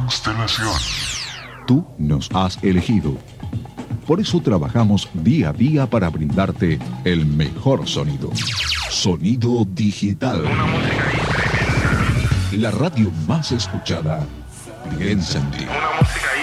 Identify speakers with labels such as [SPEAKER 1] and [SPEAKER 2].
[SPEAKER 1] constelación.
[SPEAKER 2] Tú nos has elegido. Por eso trabajamos día a día para brindarte el mejor sonido. Sonido digital.
[SPEAKER 1] Una música
[SPEAKER 2] La radio más escuchada. Piensa en ti.
[SPEAKER 1] Una música